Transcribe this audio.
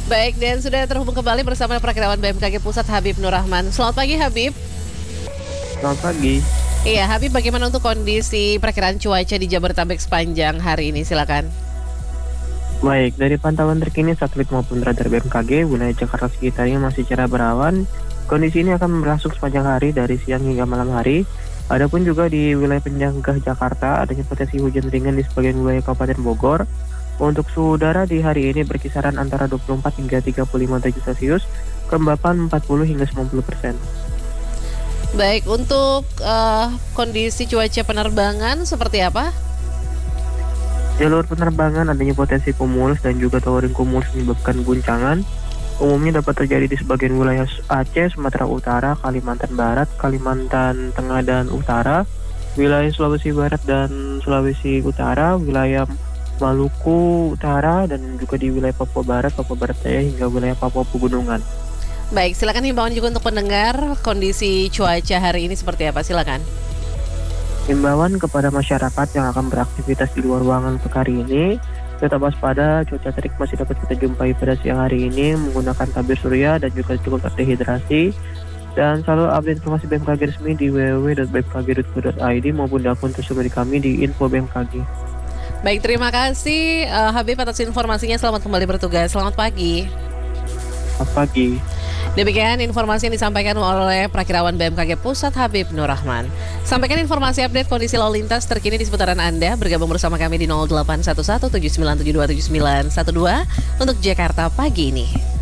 Baik, dan sudah terhubung kembali bersama Prakirawan BMKG Pusat Habib Nur Rahman. Selamat pagi Habib. Selamat pagi. Iya Habib, bagaimana untuk kondisi perakiraan cuaca di Jabodetabek sepanjang hari ini? Silakan. Baik, dari pantauan terkini satelit maupun radar BMKG, wilayah Jakarta sekitarnya masih cerah berawan. Kondisi ini akan berlangsung sepanjang hari dari siang hingga malam hari. Adapun juga di wilayah penyangga Jakarta, adanya potensi hujan ringan di sebagian wilayah Kabupaten Bogor. Untuk suhu udara di hari ini berkisaran antara 24 hingga 35 derajat Celcius, kelembapan 40 hingga 90%. Baik, untuk kondisi cuaca penerbangan seperti apa? Jalur penerbangan adanya potensi cumulus dan juga towering cumulus menyebabkan guncangan. Umumnya dapat terjadi di sebagian wilayah Aceh, Sumatera Utara, Kalimantan Barat, Kalimantan Tengah dan Utara, wilayah Sulawesi Barat dan Sulawesi Utara, wilayah Maluku Utara, dan juga di wilayah Papua Barat Daya hingga wilayah Papua Pegunungan. Baik, silakan himbauan juga untuk pendengar kondisi cuaca hari ini seperti apa? Silakan. Himbauan kepada masyarakat yang akan beraktivitas di luar ruangan untuk hari ini, tetap waspada, cuaca terik masih dapat kita jumpai pada siang hari ini menggunakan tabir surya dan juga cukup terdehidrasi. Dan selalu update informasi BMKG resmi di www.bmkg.go.id maupun di akun tersebut kami di info BMKG. Baik, terima kasih Habib atas informasinya. Selamat kembali bertugas. Selamat pagi. Selamat pagi. Demikian informasi yang disampaikan oleh Prakirawan BMKG Pusat Habib Nur Rahman. Sampaikan informasi update kondisi lalu lintas terkini di seputaran Anda. Bergabung bersama kami di 0811 79727912 untuk Jakarta pagi ini.